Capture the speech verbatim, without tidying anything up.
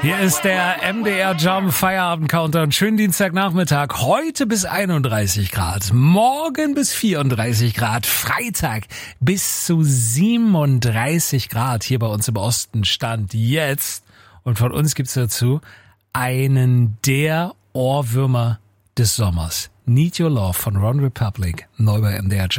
Hier ist der M D R Jump Feierabend Countdown. Schönen Dienstagnachmittag. Heute bis einunddreißig Grad. Morgen bis vierunddreißig Grad. Freitag bis zu siebenunddreißig Grad. Hier bei uns im Osten stand jetzt. Und von uns gibt's dazu einen der Ohrwürmer des Sommers. Need Your Love von One Republic. Neu bei M D R Jump.